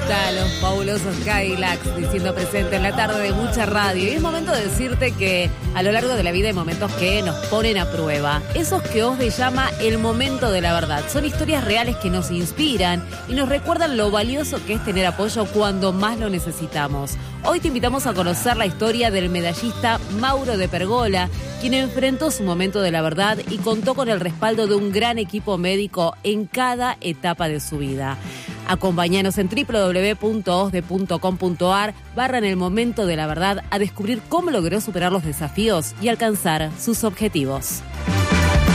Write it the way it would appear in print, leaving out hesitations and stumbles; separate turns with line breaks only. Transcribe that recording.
Gusta, los fabulosos Cadillacs, diciendo presente en la tarde de mucha radio. Y es momento de decirte que a lo largo de la vida hay momentos que nos ponen a prueba. Esos que Osde llama el momento de la verdad. Son historias reales que nos inspiran y nos recuerdan lo valioso que es tener apoyo cuando más lo necesitamos. Hoy te invitamos a conocer la historia del medallista Mauro de Pergola, quien enfrentó su momento de la verdad y contó con el respaldo de un gran equipo médico en cada etapa de su vida. Acompáñanos en www.osde.com.ar / en el momento de la verdad a descubrir cómo logró superar los desafíos y alcanzar sus objetivos.